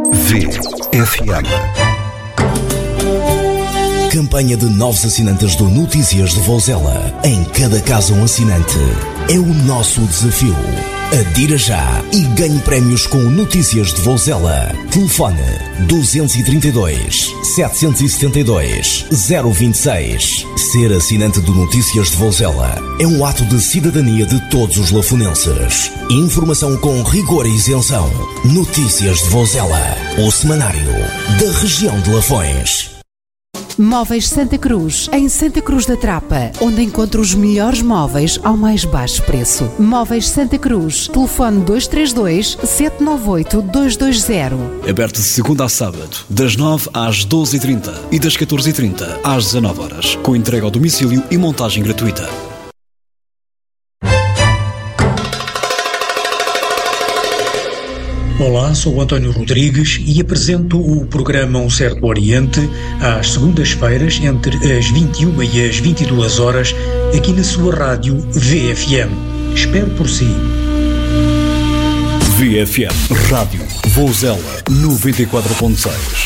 VFM. Campanha de novos assinantes do Notícias de Vouzela. Em cada casa um assinante. É o nosso desafio. Adira já e ganhe prémios com Notícias de Vouzela. Telefone 232 772 026. Ser assinante do Notícias de Vouzela é um ato de cidadania de todos os lafonenses. Informação com rigor e isenção. Notícias de Vouzela, o semanário da região de Lafões. Móveis Santa Cruz, em Santa Cruz da Trapa, onde encontra os melhores móveis ao mais baixo preço. Móveis Santa Cruz, telefone 232 798 220. Aberto de segunda a sábado, das 9 às 12h30 e das 14h30 às 19h, com entrega ao domicílio e montagem gratuita. Olá, sou o António Rodrigues e apresento o programa Um Certo Oriente às segundas-feiras entre as 21 e as 22 horas aqui na sua rádio VFM. Espero por si. VFM Rádio Vouzela 94.6.